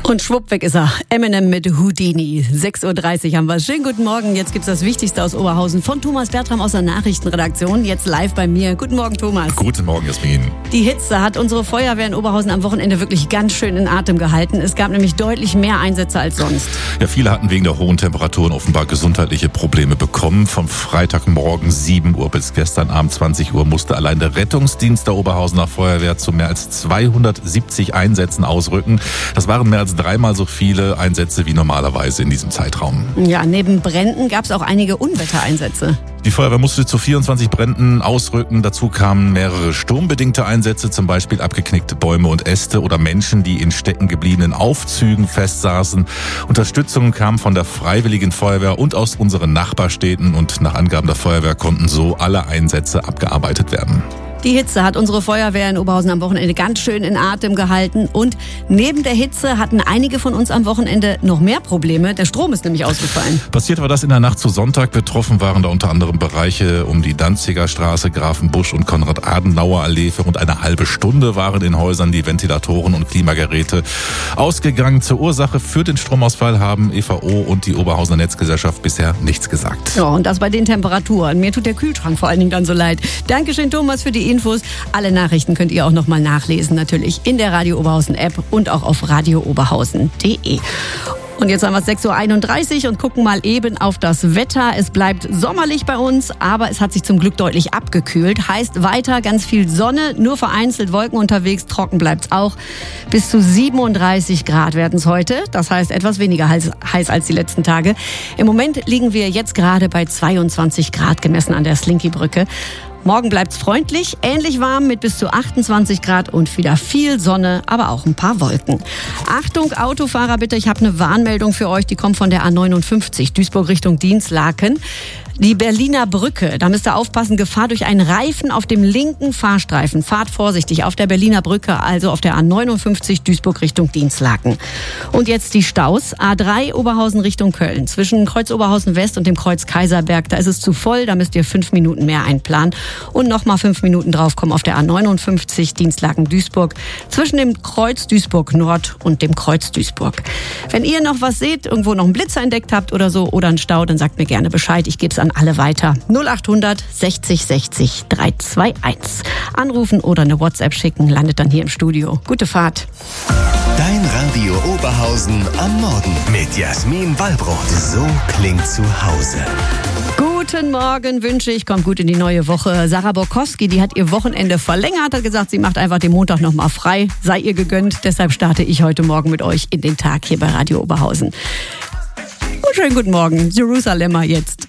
Und schwupp, weg ist er. Eminem mit Houdini. 6.30 Uhr haben wir. Schönen guten Morgen. Jetzt gibt's das Wichtigste aus Oberhausen von Thomas Bertram aus der Nachrichtenredaktion. Jetzt live bei mir. Guten Morgen, Thomas. Guten Morgen, Jasmin. Die Hitze hat unsere Feuerwehr in Oberhausen am Wochenende wirklich ganz schön in Atem gehalten. Es gab nämlich deutlich mehr Einsätze als sonst. Ja, viele hatten wegen der hohen Temperaturen offenbar gesundheitliche Probleme bekommen. Vom Freitagmorgen 7 Uhr bis gestern Abend 20 Uhr musste allein der Rettungsdienst der Oberhausener Feuerwehr zu mehr als 270 Einsätzen ausrücken. Das waren mehr als dreimal so viele Einsätze wie normalerweise in diesem Zeitraum. Ja, neben Bränden gab es auch einige Unwettereinsätze. Die Feuerwehr musste zu 24 Bränden ausrücken. Dazu kamen mehrere sturmbedingte Einsätze, zum Beispiel abgeknickte Bäume und Äste oder Menschen, die in stecken gebliebenen Aufzügen festsaßen. Unterstützung kam von der Freiwilligen Feuerwehr und aus unseren Nachbarstädten und nach Angaben der Feuerwehr konnten so alle Einsätze abgearbeitet werden. Die Hitze hat unsere Feuerwehr in Oberhausen am Wochenende ganz schön in Atem gehalten. Und neben der Hitze hatten einige von uns am Wochenende noch mehr Probleme. Der Strom ist nämlich ausgefallen. Passiert war das in der Nacht zu Sonntag. Betroffen waren da unter anderem Bereiche um die Danziger Straße, Grafenbusch und Konrad-Adenauer-Allee. Für rund eine halbe Stunde waren in Häusern die Ventilatoren und Klimageräte ausgegangen. Zur Ursache für den Stromausfall haben EVO und die Oberhausener Netzgesellschaft bisher nichts gesagt. Ja, und das bei den Temperaturen. Mir tut der Kühlschrank vor allen Dingen dann so leid. Dankeschön, Thomas, für die Infos. Alle Nachrichten könnt ihr auch nochmal nachlesen, natürlich in der Radio Oberhausen App und auch auf radiooberhausen.de. Und jetzt haben wir 6.31 Uhr und gucken mal eben auf das Wetter. Es bleibt sommerlich bei uns, aber es hat sich zum Glück deutlich abgekühlt. Heißt weiter ganz viel Sonne, nur vereinzelt Wolken unterwegs, trocken bleibt's auch. Bis zu 37 Grad werden es heute. Das heißt etwas weniger heiß als die letzten Tage. Im Moment liegen wir jetzt gerade bei 22 Grad gemessen an der Slinky-Brücke. Morgen bleibt's freundlich, ähnlich warm mit bis zu 28 Grad und wieder viel Sonne, aber auch ein paar Wolken. Achtung, Autofahrer bitte, ich habe eine Warnmeldung für euch, die kommt von der A59, Duisburg Richtung Dinslaken. Die Berliner Brücke, da müsst ihr aufpassen, Gefahr durch einen Reifen auf dem linken Fahrstreifen. Fahrt vorsichtig auf der Berliner Brücke, also auf der A59 Duisburg Richtung Dinslaken. Und jetzt die Staus. A3 Oberhausen Richtung Köln. Zwischen Kreuz Oberhausen West und dem Kreuz Kaiserberg, da ist es zu voll, da müsst ihr 5 Minuten mehr einplanen. Und nochmal 5 Minuten draufkommen auf der A59 Dinslaken Duisburg. Zwischen dem Kreuz Duisburg Nord und dem Kreuz Duisburg. Wenn ihr noch was seht, irgendwo noch einen Blitzer entdeckt habt oder so oder einen Stau, dann sagt mir gerne Bescheid. Ich gebe es an alle weiter. 0800 60 60 321. Anrufen oder eine WhatsApp schicken, landet dann hier im Studio. Gute Fahrt. Dein Radio Oberhausen am Morgen mit Jasmin Wallbrot. So klingt zu Hause. Guten Morgen wünsche ich, kommt gut in die neue Woche. Sarah Borkowski, die hat ihr Wochenende verlängert, hat gesagt, sie macht einfach den Montag nochmal frei. Sei ihr gegönnt, deshalb starte ich heute Morgen mit euch in den Tag hier bei Radio Oberhausen. Und schönen guten Morgen, Jerusalemer jetzt.